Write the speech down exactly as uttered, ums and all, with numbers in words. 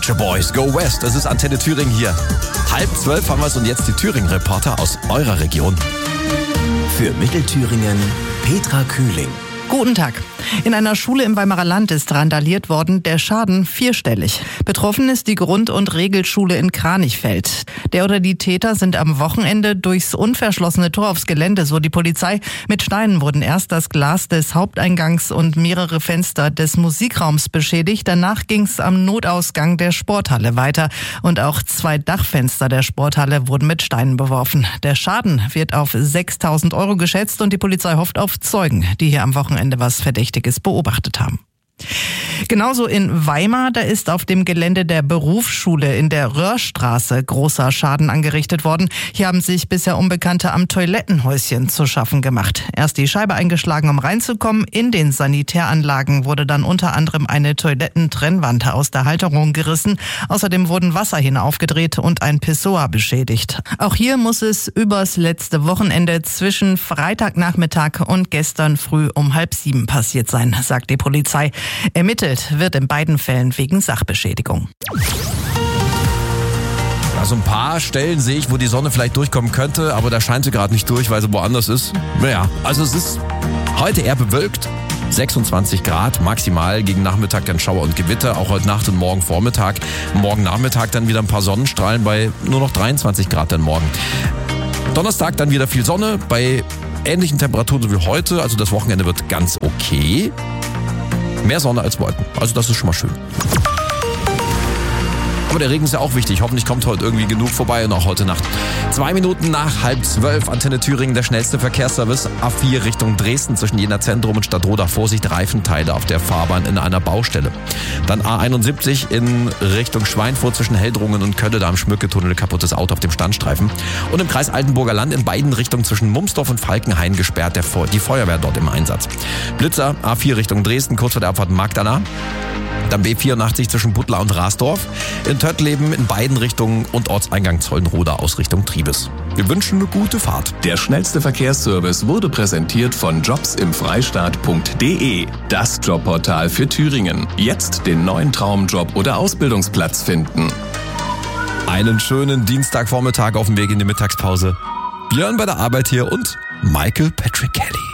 Nature Boys, Go West. Es ist Antenne Thüringen hier. Halb zwölf haben wir es und jetzt die Thüringen-Reporter aus eurer Region. Für Mittelthüringen Petra Kühling. Guten Tag. In einer Schule im Weimarer Land ist randaliert worden, der Schaden vierstellig. Betroffen ist die Grund- und Regelschule in Kranichfeld. Der oder die Täter sind am Wochenende durchs unverschlossene Tor aufs Gelände, so die Polizei. Mit Steinen wurden erst das Glas des Haupteingangs und mehrere Fenster des Musikraums beschädigt. Danach ging es am Notausgang der Sporthalle weiter. Und auch zwei Dachfenster der Sporthalle wurden mit Steinen beworfen. Der Schaden wird auf sechstausend Euro geschätzt und die Polizei hofft auf Zeugen, die hier am Wochenende was Verdächtiges beobachtet haben. Genauso in Weimar, da ist auf dem Gelände der Berufsschule in der Röhrstraße großer Schaden angerichtet worden. Hier haben sich bisher Unbekannte am Toilettenhäuschen zu schaffen gemacht. Erst die Scheibe eingeschlagen, um reinzukommen. In den Sanitäranlagen wurde dann unter anderem eine Toilettentrennwand aus der Halterung gerissen. Außerdem wurden Wasserhähne aufgedreht und ein Pissoir beschädigt. Auch hier muss es übers letzte Wochenende zwischen Freitagnachmittag und gestern früh um halb sieben passiert sein, sagt die Polizei. Ermittelt wird in beiden Fällen wegen Sachbeschädigung. Also ein paar Stellen sehe ich, wo die Sonne vielleicht durchkommen könnte, aber da scheint sie gerade nicht durch, weil sie woanders ist. Naja, also es ist heute eher bewölkt. sechsundzwanzig Grad maximal, gegen Nachmittag dann Schauer und Gewitter, auch heute Nacht und morgen Vormittag. Morgen Nachmittag dann wieder ein paar Sonnenstrahlen bei nur noch dreiundzwanzig Grad dann morgen. Donnerstag dann wieder viel Sonne bei ähnlichen Temperaturen so wie heute, also das Wochenende wird ganz okay. Mehr Sonne als Wolken, also das ist schon mal schön. Aber der Regen ist ja auch wichtig. Hoffentlich kommt heute irgendwie genug vorbei und auch heute Nacht. Zwei Minuten nach halb zwölf, Antenne Thüringen, der schnellste Verkehrsservice. A vier Richtung Dresden zwischen Jena Zentrum und Stadtroda. Vorsicht, Reifenteile auf der Fahrbahn in einer Baustelle. Dann A einundsiebzig in Richtung Schweinfurt zwischen Heldrungen und Kölle. Da am Schmücketunnel kaputtes Auto auf dem Standstreifen. Und im Kreis Altenburger Land in beiden Richtungen zwischen Mumsdorf und Falkenhain gesperrt. Der Fe- die Feuerwehr dort im Einsatz. Blitzer, A vier Richtung Dresden, kurz vor der Abfahrt Magdala. Dann B vierundachtzig zwischen Buttlar und Rasdorf. In Töttleben in beiden Richtungen und Ortseingang Zollenroda aus Richtung Triebes. Wir wünschen eine gute Fahrt. Der schnellste Verkehrsservice wurde präsentiert von jobs im freistaat punkt de. Das Jobportal für Thüringen. Jetzt den neuen Traumjob oder Ausbildungsplatz finden. Einen schönen Dienstagvormittag auf dem Weg in die Mittagspause. Björn bei der Arbeit hier und Michael Patrick Kelly.